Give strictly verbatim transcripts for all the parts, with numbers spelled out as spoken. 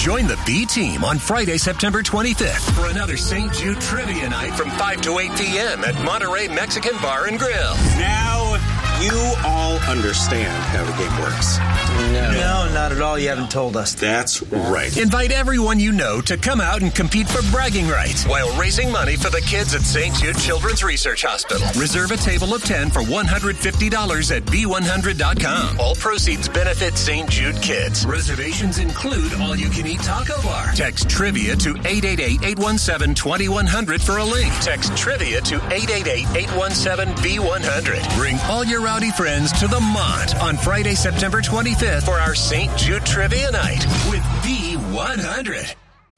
Join the B Team on Friday, September twenty-fifth for another Saint Jude Trivia Night from five to eight p.m. at Monterey Mexican Bar and Grill. Now you all understand how the game works. No. no, not at all. You haven't told us. That's right. Invite everyone you know to come out and compete for bragging rights while raising money for the kids at Saint Jude Children's Research Hospital. Reserve a table of ten for one hundred fifty dollars at B one hundred dot com. All proceeds benefit Saint Jude kids. Reservations include all-you-can-eat taco bar. Text trivia to eight eight eight, eight one seven, two one zero zero for a link. Text trivia to eight eight eight, eight one seven, B one hundred. Bring all your rowdy friends to the Mont on Friday, September twenty-fifth for our Saint Jude Trivia Night with B one hundred.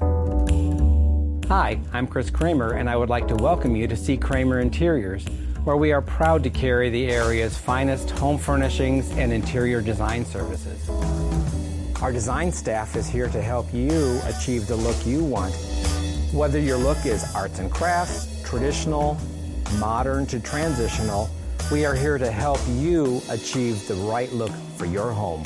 Hi, I'm Chris Kramer, and I would like to welcome you to C. Kramer Interiors, where we are proud to carry the area's finest home furnishings and interior design services. Our design staff is here to help you achieve the look you want. Whether your look is arts and crafts, traditional, modern to transitional, we are here to help you achieve the right look for your home.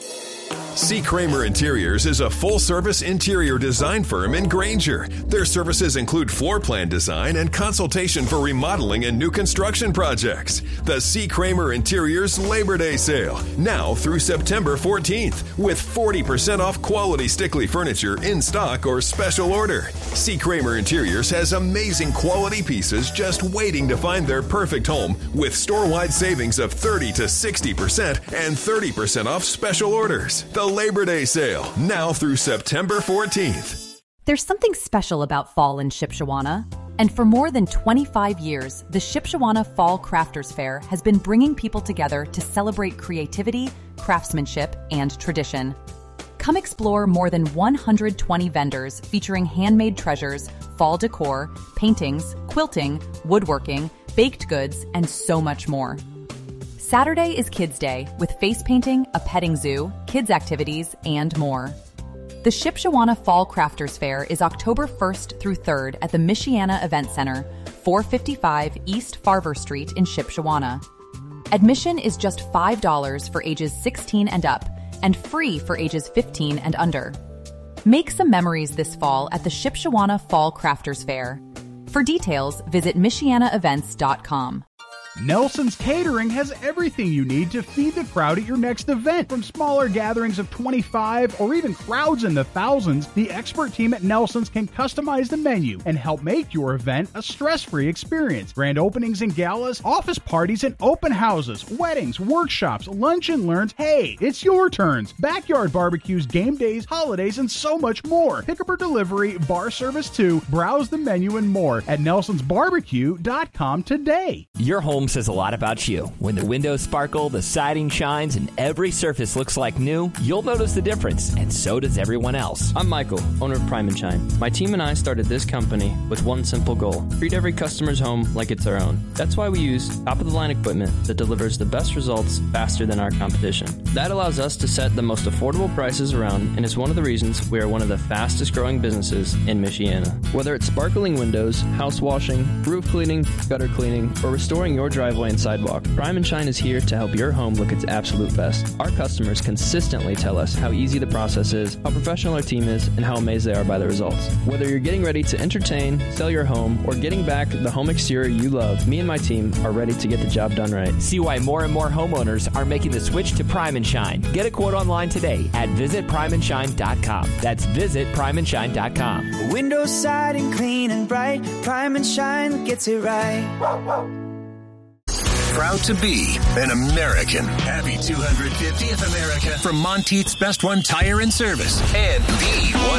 C. Kramer Interiors is a full-service interior design firm in Granger. Their services include floor plan design and consultation for remodeling and new construction projects. The C. Kramer Interiors Labor Day Sale, now through September fourteenth, with forty percent off quality Stickley furniture in stock or special order. C. Kramer Interiors has amazing quality pieces just waiting to find their perfect home, with store-wide savings of thirty to sixty percent and thirty percent off special orders. The Labor Day Sale, now through September fourteenth. There's something special about fall in Shipshewana. And for more than twenty-five years, the Shipshewana Fall Crafters Fair has been bringing people together to celebrate creativity, craftsmanship, and tradition. Come explore more than one hundred twenty vendors featuring handmade treasures, fall decor, paintings, quilting, woodworking, baked goods, and so much more. Saturday is Kids Day with face painting, a petting zoo, kids activities, and more. The Shipshewana Fall Crafters Fair is October first through third at the Michiana Event Center, four fifty-five East Farver Street in Shipshewana. Admission is just five dollars for ages sixteen and up and free for ages fifteen and under. Make some memories this fall at the Shipshewana Fall Crafters Fair. For details, visit michiana events dot com. Nelson's Catering has everything you need to feed the crowd at your next event. From smaller gatherings of twenty-five or even crowds in the thousands, the expert team at Nelson's can customize the menu and help make your event a stress-free experience. Grand openings and galas, office parties and open houses, weddings, workshops, lunch and learns. Hey, it's your turns. Backyard barbecues, game days, holidays, and so much more. Pickup or delivery, bar service too. Browse the menu and more at nelsons barbecue dot com today. Your home says a lot about you. When the windows sparkle, the siding shines, and every surface looks like new, you'll notice the difference, and so does everyone else. I'm Michael, owner of Prime and Shine. My team and I started this company with one simple goal: treat every customer's home like it's our own. That's why we use top-of-the-line equipment that delivers the best results faster than our competition. That allows us to set the most affordable prices around, and is one of the reasons we are one of the fastest-growing businesses in Michiana. Whether it's sparkling windows, house washing, roof cleaning, gutter cleaning, or restoring your driveway and sidewalk, Prime and Shine is here to help your home look its absolute best. Our customers consistently tell us how easy the process is, how professional our team is, and how amazed they are by the results. Whether you're getting ready to entertain, sell your home, or getting back the home exterior you love, me and my team are ready to get the job done right. See why more and more homeowners are making the switch to Prime and Shine. Get a quote online today at visit prime and shine dot com. That's visit prime and shine dot com. Windows, siding, clean and bright. Prime and Shine gets it right. Proud to be an American. Happy two hundred fiftieth America from Monteith's Best One Tire and Service and B one